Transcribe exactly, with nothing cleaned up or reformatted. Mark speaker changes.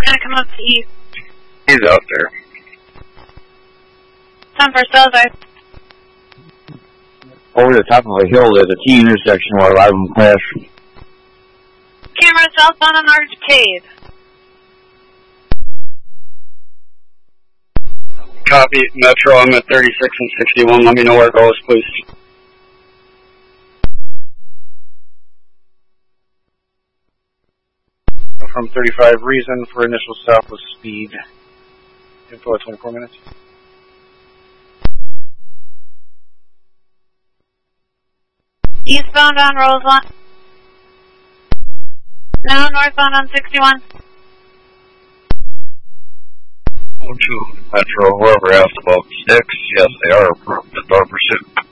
Speaker 1: gonna come up to east.
Speaker 2: He's out there.
Speaker 1: Time for Southside.
Speaker 2: Over the top of a hill, there's a T intersection where a lot of them crash.
Speaker 1: Camera southbound on Arcade.
Speaker 2: Copy, Metro, I'm at thirty-six and sixty-one. Let me know where it goes, please. From thirty-five, reason for initial stop was speed. Info at twenty-four minutes.
Speaker 1: Eastbound on Roseland. Now northbound on sixty-one.
Speaker 2: One, two, Metro, whoever asked about sticks, yes, they are approved. Door pursuit.